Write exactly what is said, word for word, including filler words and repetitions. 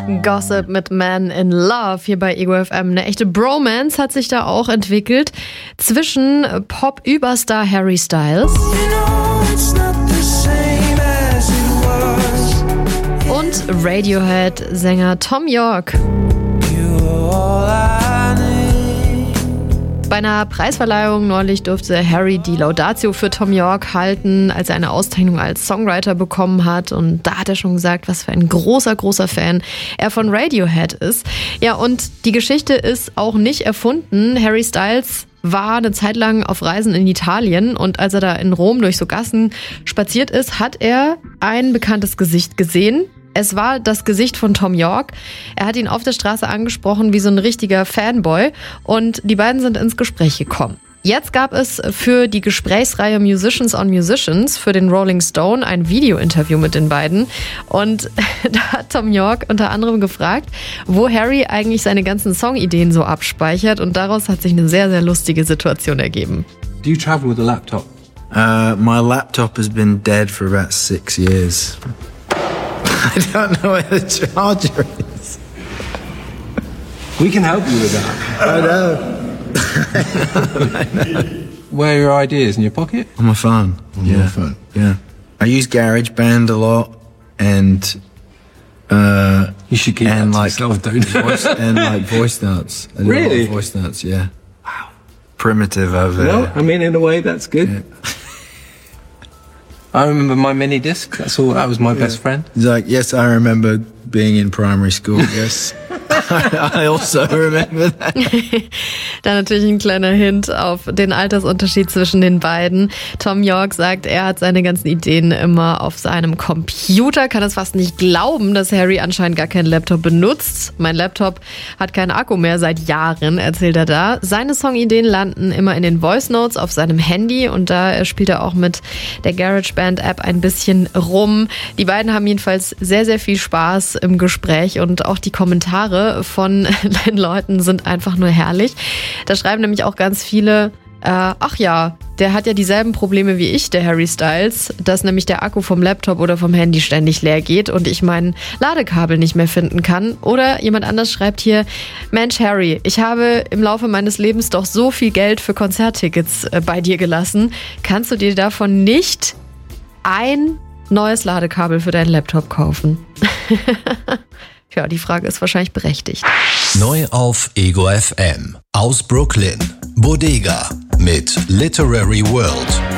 Gossip mit Man in Love hier bei Ego F M. Eine echte Bromance hat sich da auch entwickelt zwischen Pop-Überstar Harry Styles und Radiohead-Sänger Thom Yorke. Bei einer Preisverleihung neulich durfte Harry die Laudatio für Thom Yorke halten, als er eine Auszeichnung als Songwriter bekommen hat. Und da hat er schon gesagt, was für ein großer, großer Fan er von Radiohead ist. Ja, und die Geschichte ist auch nicht erfunden. Harry Styles war eine Zeit lang auf Reisen in Italien und als er da in Rom durch so Gassen spaziert ist, hat er ein bekanntes Gesicht gesehen. Es war das Gesicht von Thom Yorke. Er hat ihn auf der Straße angesprochen wie so ein richtiger Fanboy und die beiden sind ins Gespräch gekommen. Jetzt gab es für die Gesprächsreihe Musicians on Musicians für den Rolling Stone ein Video-Interview mit den beiden und da hat Thom Yorke unter anderem gefragt, wo Harry eigentlich seine ganzen Songideen so abspeichert und daraus hat sich eine sehr, sehr lustige Situation ergeben. Do you travel with a laptop? Uh, my laptop has been dead for about six years. I don't know where the charger is. We can help you with that. I know. I know. Where are your ideas? In your pocket? On my phone. On yeah. your phone? Yeah. I use GarageBand a lot and uh you should keep and that to like yourself, don't you? voice, and like voice notes. I do Really? a lot of voice notes, yeah. Wow. Primitive over there. Well, I mean, in a way, that's good. Yeah. I remember my mini disc. That's all. That was my yeah. best friend. He's like, yes, I remember being in primary school. Yes. I also remember that. Da natürlich ein kleiner Hint auf den Altersunterschied zwischen den beiden. Thom Yorke sagt, er hat seine ganzen Ideen immer auf seinem Computer. Kann es fast nicht glauben, dass Harry anscheinend gar keinen Laptop benutzt. Mein Laptop hat keinen Akku mehr seit Jahren, erzählt er da. Seine Songideen landen immer in den Voice Notes auf seinem Handy und da spielt er auch mit der GarageBand-App ein bisschen rum. Die beiden haben jedenfalls sehr, sehr viel Spaß im Gespräch und auch die Kommentare von den Leuten sind einfach nur herrlich. Da schreiben nämlich auch ganz viele, äh, ach ja, der hat ja dieselben Probleme wie ich, der Harry Styles, dass nämlich der Akku vom Laptop oder vom Handy ständig leer geht und ich mein Ladekabel nicht mehr finden kann. Oder jemand anders schreibt hier, Mensch Harry, ich habe im Laufe meines Lebens doch so viel Geld für Konzerttickets äh, bei dir gelassen. Kannst du dir davon nicht ein neues Ladekabel für deinen Laptop kaufen? Ja, die Frage ist wahrscheinlich berechtigt. Neu auf Ego F M. Aus Brooklyn. Bodega mit Literary World.